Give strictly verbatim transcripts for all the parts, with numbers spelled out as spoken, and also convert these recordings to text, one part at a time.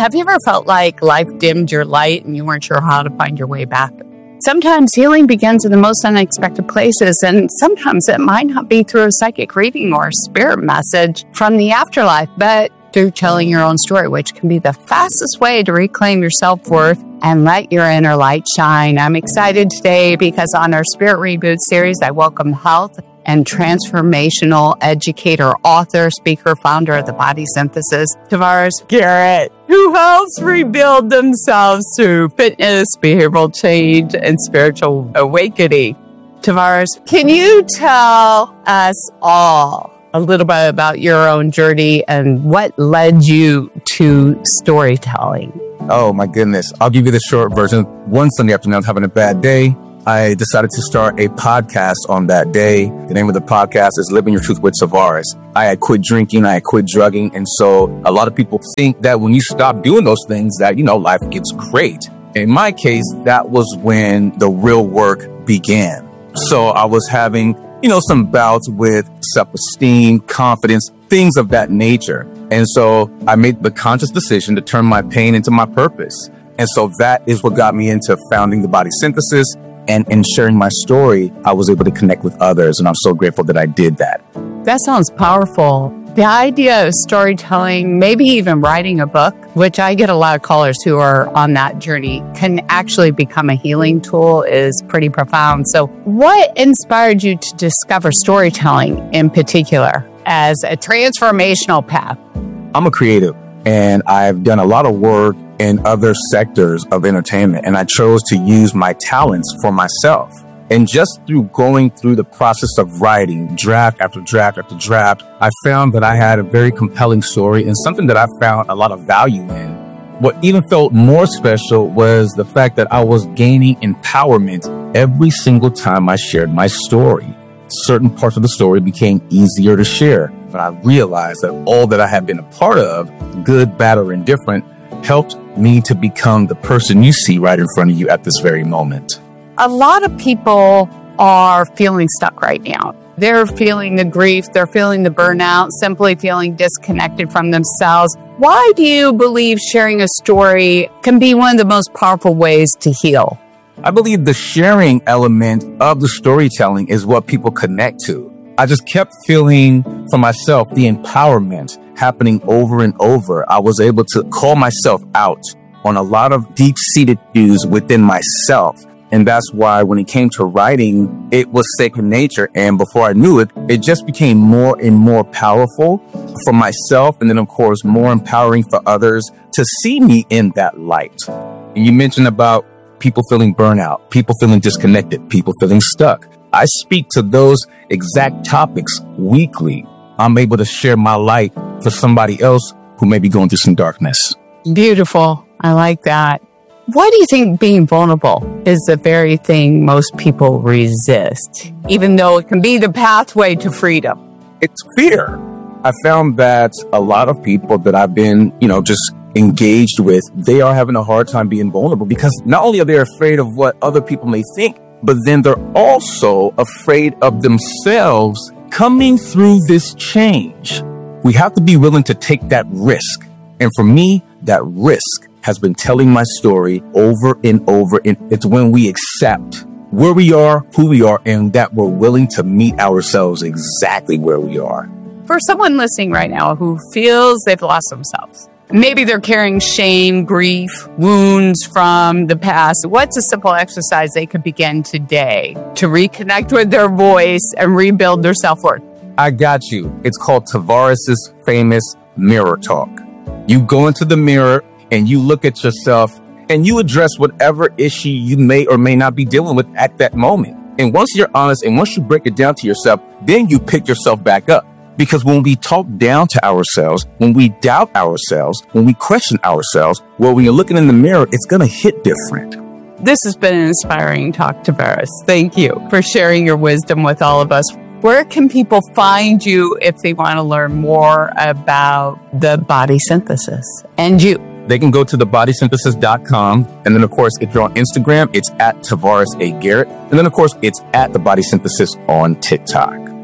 Have you ever felt like life dimmed your light and you weren't sure how to find your way back? Sometimes healing begins in the most unexpected places, and sometimes it might not be through a psychic reading or a spirit message from the afterlife, but through telling your own story, which can be the fastest way to reclaim your self-worth and let your inner light shine. I'm excited today because on our Spirit Reboot series, I welcome health and transformational educator, author, speaker, founder of the Body Synthesis, Tavares Garrett, who helps rebuild themselves through fitness, behavioral change, and spiritual awakening. Tavares, can you tell us all a little bit about your own journey and what led you to storytelling? Oh, my goodness. I'll give you the short version. One Sunday afternoon, I was having a bad day. I decided to start a podcast on that day. The name of the podcast is Living Your Truth with Tavares. I had quit drinking. I had quit drugging. And so a lot of people think that when you stop doing those things that, you know, life gets great. In my case, that was when the real work began. So I was having, you know, some bouts with self-esteem, confidence, things of that nature. And so I made the conscious decision to turn my pain into my purpose. And so that is what got me into founding the Body Synthesis. And in sharing my story, I was able to connect with others. And I'm so grateful that I did that. That sounds powerful. The idea of storytelling, maybe even writing a book, which I get a lot of callers who are on that journey, can actually become a healing tool, is pretty profound. So what inspired you to discover storytelling in particular as a transformational path? I'm a creative, and I've done a lot of work in other sectors of entertainment, and I chose to use my talents for myself. And just through going through the process of writing draft after draft after draft, I found that I had a very compelling story and something that I found a lot of value in. What even felt more special was the fact that I was gaining empowerment every single time I shared my story. Certain parts of the story became easier to share, but I realized that all that I had been a part of, good, bad, or indifferent, helped me to become the person you see right in front of you at this very moment. A lot of people are feeling stuck right now. They're feeling the grief, they're feeling the burnout, simply feeling disconnected from themselves. Why do you believe sharing a story can be one of the most powerful ways to heal? I believe the sharing element of the storytelling is what people connect to. I just kept feeling for myself the empowerment happening over and over. I was able to call myself out on a lot of deep-seated issues within myself. And that's why when it came to writing, it was second nature. And before I knew it, it just became more and more powerful for myself. And then, of course, more empowering for others to see me in that light. And you mentioned about people feeling burnout, people feeling disconnected, people feeling stuck. I speak to those exact topics weekly. I'm able to share my light for somebody else who may be going through some darkness. Beautiful. I like that. Why do you think being vulnerable is the very thing most people resist, even though it can be the pathway to freedom? It's fear. I found that a lot of people that I've been, you know, just engaged with, they are having a hard time being vulnerable because not only are they afraid of what other people may think, but then they're also afraid of themselves coming through this change. We have to be willing to take that risk. And for me, that risk has been telling my story over and over. And it's when we accept where we are, who we are, and that we're willing to meet ourselves exactly where we are. For someone listening right now who feels they've lost themselves, maybe they're carrying shame, grief, wounds from the past, what's a simple exercise they could begin today to reconnect with their voice and rebuild their self-worth? I got you. It's called Tavares' famous mirror talk. You go into the mirror and you look at yourself and you address whatever issue you may or may not be dealing with at that moment. And once you're honest and once you break it down to yourself, then you pick yourself back up. Because when we talk down to ourselves, when we doubt ourselves, when we question ourselves, well, when you're looking in the mirror, it's going to hit different. This has been an inspiring talk, Tavares. Thank you for sharing your wisdom with all of us. Where can people find you if they want to learn more about the Body Synthesis and you? They can go to the body synthesis dot com. And then, of course, if you're on Instagram, it's at Tavares A. Garrett. And then, of course, it's at The Body Synthesis on TikTok.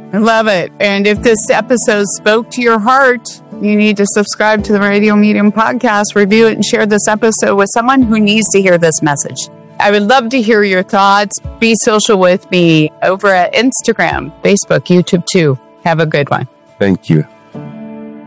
I love it. And if this episode spoke to your heart, you need to subscribe to the Radio Medium podcast, review it, and share this episode with someone who needs to hear this message. I would love to hear your thoughts. Be social with me over at Instagram, Facebook, YouTube too. Have a good one. Thank you.